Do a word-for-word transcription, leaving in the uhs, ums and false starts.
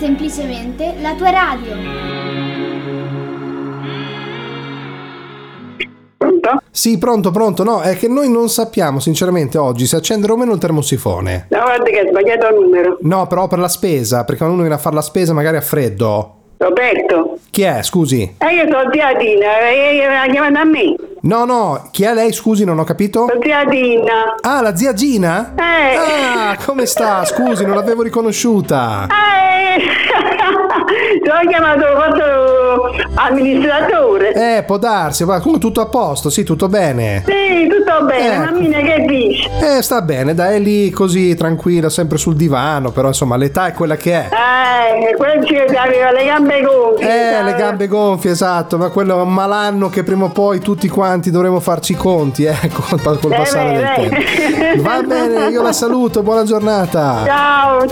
semplicemente la tua radio. Pronto? Sì, pronto, pronto. No, è che noi non sappiamo sinceramente oggi se accendere o meno il termosifone. No, guarda che hai sbagliato il numero. No, però per la spesa, perché quando uno viene a fare la spesa magari ha freddo. Roberto. Chi è, scusi? Eh, io sono zia Tina, e la chiamano a me. No, no, chi è lei, scusi, non ho capito? Sono zia Tina. Ah, la zia Gina? Eh. Ah, come sta? Scusi, non l'avevo riconosciuta. Eh, ti ho chiamato fatto amministratore. Eh, può darsi, ma comunque tutto a posto, sì, tutto bene. Sì, tutto bene, Ecco. mammina che dici? Eh, sta bene, dai, è lì così tranquilla, sempre sul divano, però insomma l'età è quella che è. Eh, quello ci aveva le gambe gonfie. Eh, sai? le gambe gonfie, esatto, ma quello è un malanno che prima o poi tutti quanti dovremo farci i conti, ecco, col, col Eh, passare beh, del beh. tempo. Va bene, io la saluto, buona giornata. Ciao.